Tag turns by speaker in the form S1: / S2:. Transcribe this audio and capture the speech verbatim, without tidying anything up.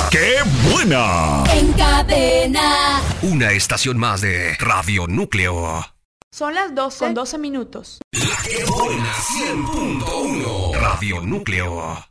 S1: ¡Qué buena!
S2: En Cadena.
S3: Una estación más de Radio Núcleo.
S4: Son las doce con doce minutos.
S3: La que buena cien punto uno. Radio Núcleo.